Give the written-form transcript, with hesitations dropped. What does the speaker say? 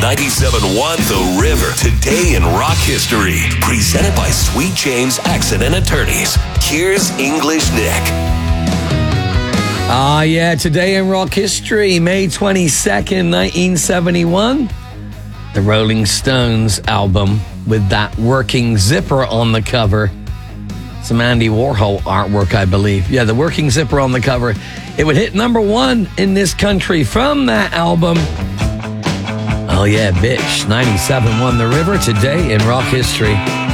97.1 The River. Today in rock history. Presented by Sweet James Accident Attorneys. Here's English Nick. Today in rock history, May 22nd, 1971. The Rolling Stones album with that working zipper on the cover. Some Andy Warhol artwork, I believe. Yeah, the working zipper on the cover. It would hit number one in this country from that album. Oh yeah, bitch. 97.1 The River today in rock history.